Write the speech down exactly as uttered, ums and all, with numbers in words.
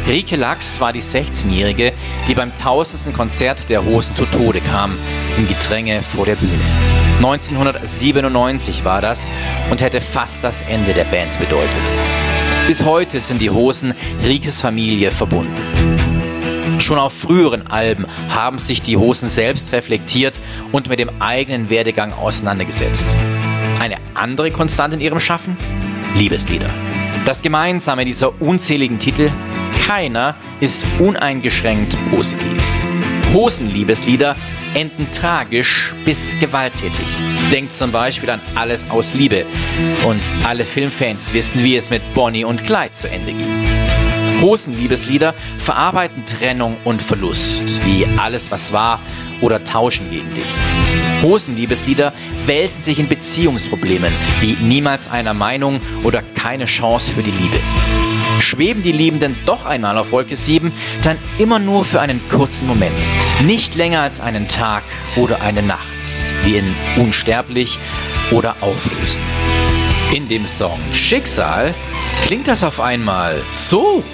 Rike Lachs war die sechzehnjährige, die beim tausendsten Konzert der Hosen zu Tode kam, im Gedränge vor der Bühne. neunzehnhundertsiebenundneunzig war das und hätte fast das Ende der Band bedeutet. Bis heute sind die Hosen Rikes Familie verbunden. Schon auf früheren Alben haben sich die Hosen selbst reflektiert und mit dem eigenen Werdegang auseinandergesetzt. Eine andere Konstante in ihrem Schaffen? Liebeslieder. Das Gemeinsame dieser unzähligen Titel: keiner ist uneingeschränkt positiv. Hosen-Liebeslieder enden tragisch bis gewalttätig. Denkt zum Beispiel an Alles aus Liebe. Und alle Filmfans wissen, wie es mit Bonnie und Clyde zu Ende ging. Hosen-Liebeslieder verarbeiten Trennung und Verlust, wie Alles, was war oder Tauschen gegen dich. Hosen-Liebeslieder wälzen sich in Beziehungsproblemen, wie Niemals einer Meinung oder Keine Chance für die Liebe. Schweben die Liebenden doch einmal auf Wolke sieben, dann immer nur für einen kurzen Moment. Nicht länger als einen Tag oder eine Nacht, wie in Unsterblich oder Auflösen. In dem Song Schicksal klingt das auf einmal so.